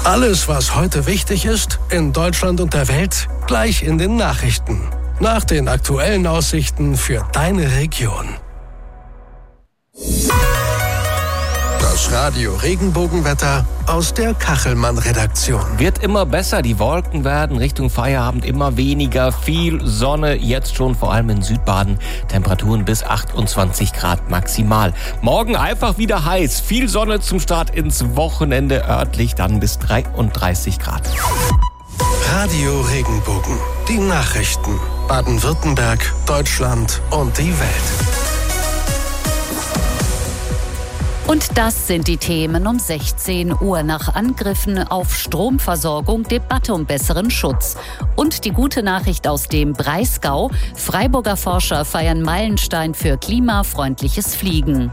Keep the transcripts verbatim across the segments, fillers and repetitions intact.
Alles, was heute wichtig ist, in Deutschland und der Welt, gleich in den Nachrichten. Nach den aktuellen Aussichten für deine Region. Das Radio Regenbogenwetter aus der Kachelmann-Redaktion. Wird immer besser, die Wolken werden Richtung Feierabend immer weniger, viel Sonne, jetzt schon vor allem in Südbaden, Temperaturen bis achtundzwanzig Grad maximal. Morgen einfach wieder heiß, viel Sonne zum Start ins Wochenende, örtlich dann bis dreiunddreißig Grad. Radio Regenbogen, die Nachrichten, Baden-Württemberg, Deutschland und die Welt. Und das sind die Themen um sechzehn Uhr. Nach Angriffen auf Stromversorgung, Debatte um besseren Schutz. Und die gute Nachricht aus dem Breisgau. Freiburger Forscher feiern Meilenstein für klimafreundliches Fliegen.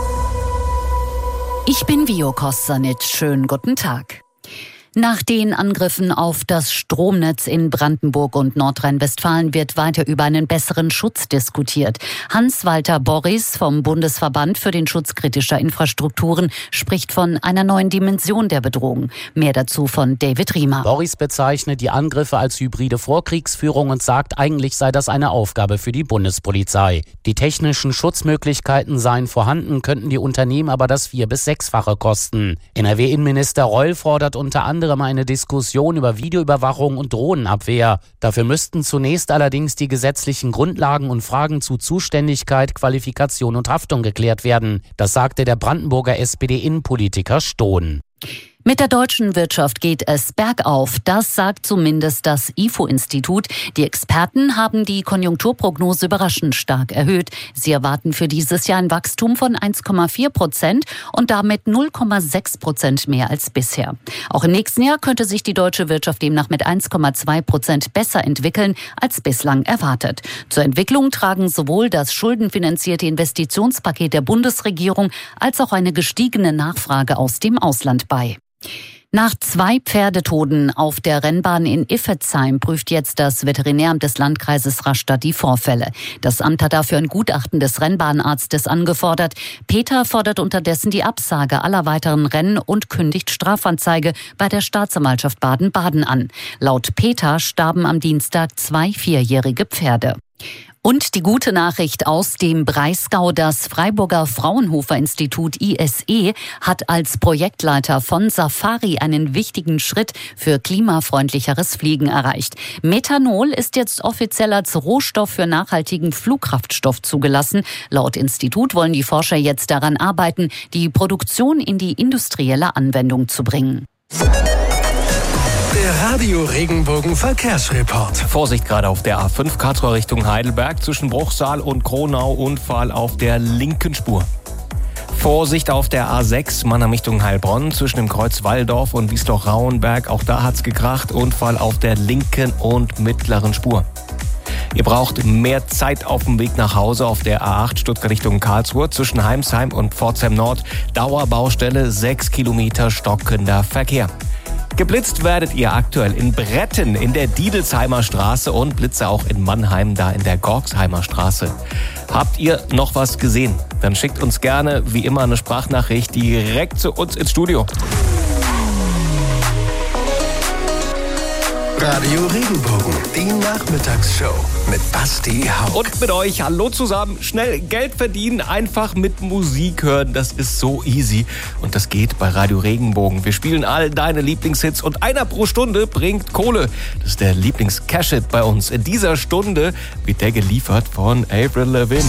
Ich bin Vio Kostanic. Schönen guten Tag. Nach den Angriffen auf das Stromnetz in Brandenburg und Nordrhein-Westfalen wird weiter über einen besseren Schutz diskutiert. Hans-Walter Borries vom Bundesverband für den Schutz kritischer Infrastrukturen spricht von einer neuen Dimension der Bedrohung. Mehr dazu von David Riemer. Borries bezeichnet die Angriffe als hybride Vorkriegsführung und sagt, eigentlich sei das eine Aufgabe für die Bundespolizei. Die technischen Schutzmöglichkeiten seien vorhanden, könnten die Unternehmen aber das vier- bis sechsfache kosten. N R W-Innenminister Reul fordert unter anderem eine Diskussion über Videoüberwachung und Drohnenabwehr. Dafür müssten zunächst allerdings die gesetzlichen Grundlagen und Fragen zu Zuständigkeit, Qualifikation und Haftung geklärt werden. Das sagte der Brandenburger S P D-Innenpolitiker Stohn. Mit der deutschen Wirtschaft geht es bergauf. Das sagt zumindest das I F O-Institut. Die Experten haben die Konjunkturprognose überraschend stark erhöht. Sie erwarten für dieses Jahr ein Wachstum von eins Komma vier Prozent und damit null Komma sechs Prozent mehr als bisher. Auch im nächsten Jahr könnte sich die deutsche Wirtschaft demnach mit eins Komma zwei Prozent besser entwickeln als bislang erwartet. Zur Entwicklung tragen sowohl das schuldenfinanzierte Investitionspaket der Bundesregierung als auch eine gestiegene Nachfrage aus dem Ausland bei. Nach zwei Pferdetoten auf der Rennbahn in Iffezheim prüft jetzt das Veterinäramt des Landkreises Rastatt die Vorfälle. Das Amt hat dafür ein Gutachten des Rennbahnarztes angefordert. Peter fordert unterdessen die Absage aller weiteren Rennen und kündigt Strafanzeige bei der Staatsanwaltschaft Baden-Baden an. Laut Peter starben am Dienstag zwei vierjährige Pferde. Und die gute Nachricht aus dem Breisgau, das Freiburger Fraunhofer-Institut I S E hat als Projektleiter von Safari einen wichtigen Schritt für klimafreundlicheres Fliegen erreicht. Methanol ist jetzt offiziell als Rohstoff für nachhaltigen Flugkraftstoff zugelassen. Laut Institut wollen die Forscher jetzt daran arbeiten, die Produktion in die industrielle Anwendung zu bringen. Der Radio Regenbogen Verkehrsreport. Vorsicht gerade auf der A fünf Karlsruhe Richtung Heidelberg zwischen Bruchsal und Kronau, Unfall auf der linken Spur. Vorsicht auf der A sechs Mannheim Richtung Heilbronn zwischen dem Kreuz Walldorf und Wiesloch-Rauenberg. Auch da hat's gekracht. Unfall auf der linken und mittleren Spur. Ihr braucht mehr Zeit auf dem Weg nach Hause auf der A acht Stuttgart Richtung Karlsruhe zwischen Heimsheim und Pforzheim Nord. Dauerbaustelle, sechs Kilometer stockender Verkehr. Geblitzt werdet ihr aktuell in Bretten in der Diedelsheimer Straße und Blitze auch in Mannheim, da in der Gorksheimer Straße. Habt ihr noch was gesehen? Dann schickt uns gerne, wie immer, eine Sprachnachricht direkt zu uns ins Studio. Radio Regenbogen, die Nachmittagsshow mit Basti Haug. Und mit euch, hallo zusammen, schnell Geld verdienen, einfach mit Musik hören, das ist so easy. Und das geht bei Radio Regenbogen. Wir spielen all deine Lieblingshits und einer pro Stunde bringt Kohle. Das ist der Lieblings-Cash-Hit bei uns. In dieser Stunde wird der geliefert von Avril Lavigne.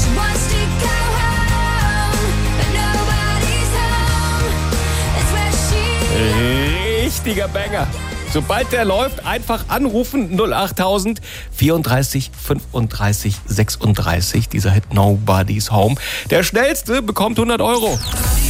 Richtiger Banger. Sobald der läuft, einfach anrufen null achttausend vierunddreißig fünfunddreißig sechsunddreißig. Dieser Hit Nobody's Home. Der schnellste bekommt hundert Euro.